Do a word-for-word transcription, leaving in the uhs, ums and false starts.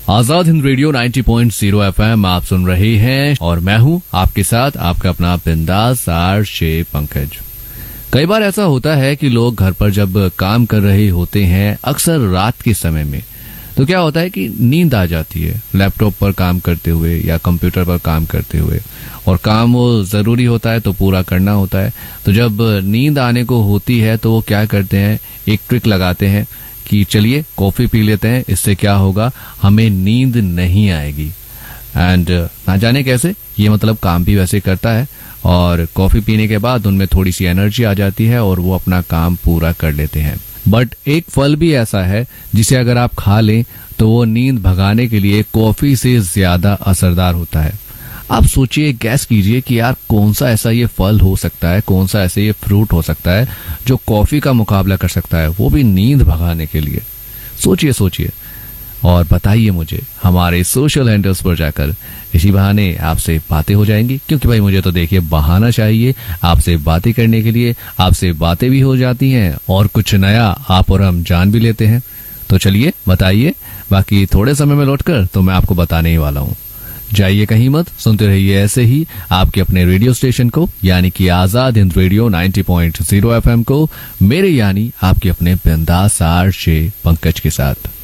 Azad Hind radio नब्बे point शून्य FM आप सुन रहे हैं और मैं हूं आपके साथ आपका अपना बिंदास आरजे पंकज। कई बार ऐसा होता है कि लोग घर पर जब काम कर रहे होते हैं, अक्सर रात के समय में, तो क्या होता है कि नींद आ जाती है लैपटॉप पर काम करते हुए या कंप्यूटर पर काम करते हुए, और काम वो जरूरी होता है तो पूरा करना होता है। तो जब नींद आने को होती है तो वो क्या करते हैं, एक ट्रिक लगाते हैं कि चलिए कॉफी पी लेते हैं, इससे क्या होगा, हमें नींद नहीं आएगी। एंड ना जाने कैसे ये मतलब काम भी वैसे करता है, और कॉफी पीने के बाद उनमें थोड़ी सी एनर्जी आ जाती है और वो अपना काम पूरा कर लेते हैं। बट एक फल भी ऐसा है जिसे अगर आप खा लें तो वो नींद भगाने के लिए कॉफी से ज्यादा असरदार होता है। आप सोचिए, गैस कीजिए कि यार कौन सा ऐसा ये फल हो सकता है, कौन सा ऐसे ये फ्रूट हो सकता है जो कॉफी का मुकाबला कर सकता है, वो भी नींद भगाने के लिए। सोचिए सोचिए और बताइए मुझे हमारे सोशल हैंडल्स पर जाकर। इसी बहाने आपसे बातें हो जाएंगी, क्योंकि भाई मुझे तो देखिए बहाना चाहिए आपसे बातें करने के लिए। आपसे बातें भी हो जाती हैं और कुछ नया आप और हम जान भी लेते हैं। तो चलिए बताइए, बाकी थोड़े समय में लौटकर तो मैं आपको बताने ही वाला हूँ। जाइए कहीं मत, सुनते रहिए ऐसे ही आपके अपने रेडियो स्टेशन को, यानी कि आजाद हिंद रेडियो नब्बे पॉइंट शून्य एफएम को, मेरे यानी आपके अपने बिंदास आरजे पंकज के साथ।